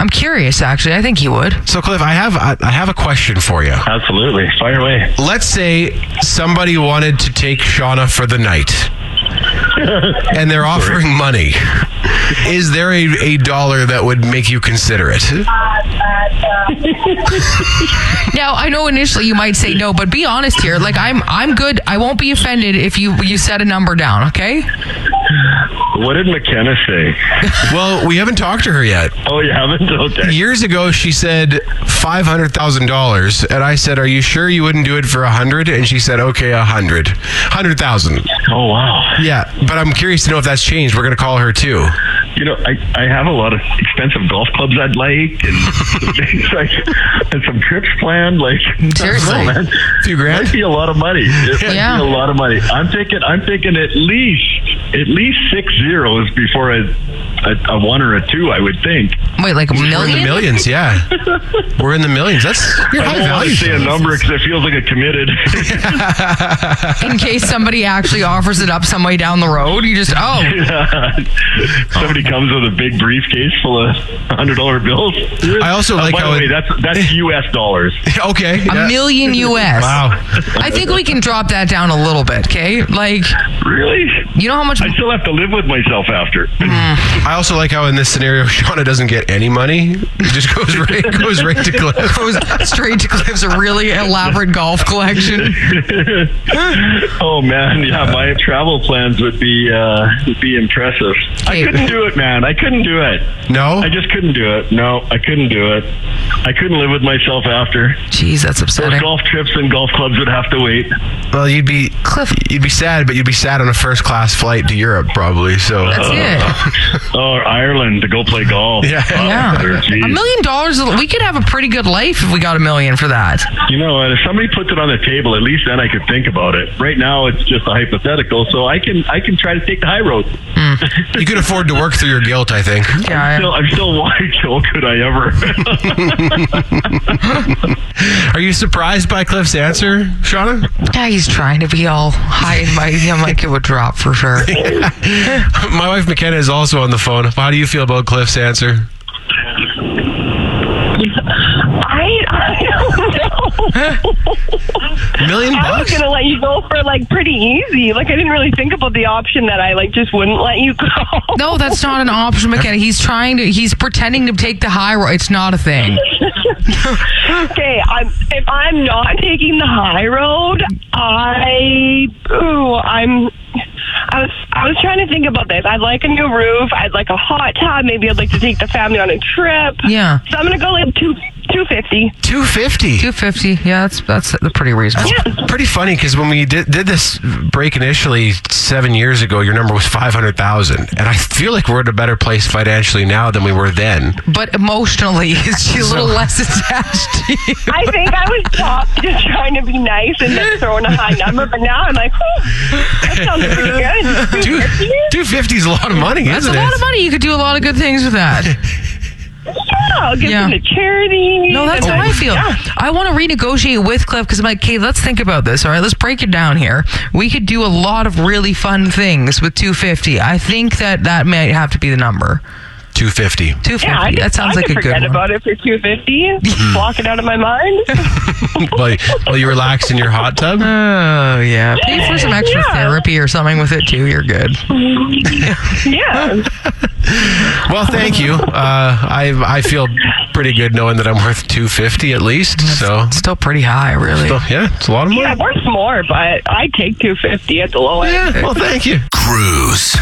I'm curious, actually. I think he would. So, Cliff, I have a question for you. Absolutely. Fire away. Let's say somebody wanted to take Shauna for the night, and they're offering money. Is there a dollar that would make you consider it? Now, I know initially you might say no, but be honest here. Like, I'm good. I won't be offended if you set a number down, okay? What did McKenna say? Well, we haven't talked to her yet. Oh, you haven't? Okay. Years ago, she said $500,000, and I said, "Are you sure you wouldn't do it for 100?" And she said, "Okay, 100,000." Oh, wow. Yeah, but I'm curious to know if that's changed. We're going to call her too. You know, I have a lot of expensive golf clubs I'd like, and and some trips planned. Like, Seriously. I don't know, man. A few grand? Might be a lot of money. It might Yeah. be a lot of money. I'm thinking at least 6 zeros before a 1 or a 2. I would think. Wait, like a We're in the million? millions, yeah. We're in the millions. That's your I high don't want value. to say a number because it feels like a committed. In case somebody actually offers it up some way down the road, you just, Somebody comes with a big briefcase full of $100 bills. I also like by how the way, that's US dollars. Okay. $1 million US. Wow. I think we can drop that down a little bit, okay? Like, Really? you know how much... I still have to live with myself after. I also like how in this scenario, Shauna doesn't get any money. It just goes right to Cliff. goes straight to Cliff's really elaborate golf collection. Oh man, yeah, my travel plans would be impressive. I Okay. couldn't do it, man. I couldn't do it. No? I just couldn't do it. No, I couldn't do it. I couldn't live with myself after. Jeez, that's Those upsetting. golf trips and golf clubs would have to wait. Well, you'd be sad, but you'd be sad on a first class flight to Europe, probably. So That's it. Or Ireland to go play golf. Yeah. Yeah. Geez. $1 million, we could have a pretty good life if we got $1 million for that. You know, and if somebody puts it on the table, at least then I could think about it. Right now, it's just a hypothetical, so I can try to take the high road. you could afford to work through your guilt, I think. Yeah. I'm still why could I ever? Are you surprised by Cliff's answer, Shauna? Yeah, he's trying to be all high and mighty. I'm like, it would drop for sure. My wife McKenna is also on the phone. How do you feel about Cliff's answer? I don't know. $1 million I was bucks? gonna let you go for like pretty easy. Like I didn't really think about the option that I like just wouldn't let you go. No, that's not an option, McKenna. He's pretending to take the high road. It's not a thing. Okay, if I'm not taking the high road, I was trying to think about this. I'd like a new roof. I'd like a hot tub. Maybe I'd like to take the family on a trip. Yeah. So I'm gonna go like $250. $250. $250. Yeah, that's pretty reasonable. Yeah. Pretty funny because when we did this break initially 7 years ago, your number was 500,000, and I feel like we're in a better place financially now than we were then. But emotionally, is she a little less attached to you? I think I was just trying to be nice and then throwing a high number, but now I'm like, that sounds pretty good. 250 is a lot of money, That's isn't a it? lot of money. You could do a lot of good things with that. Yeah, I'll give them to charity. No, that's how I feel. Yeah. I want to renegotiate with Cliff because I'm like, okay, let's think about this. All right, let's break it down here. We could do a lot of really fun things with $250. I think that might have to be the number. $250. $250. That sounds like a good forget one. about it for $250. Block it out of my mind. While you relax in your hot tub? Oh, yeah. Pay for some extra Yeah. therapy or something with it, too. You're good. Yeah. Well, thank you. I feel pretty good knowing that I'm worth $250 at least. So, Still pretty high, really. yeah, it's a lot of money. Yeah, worth more, but I take $250 at the low end. Yeah, well, thank you. Cruise.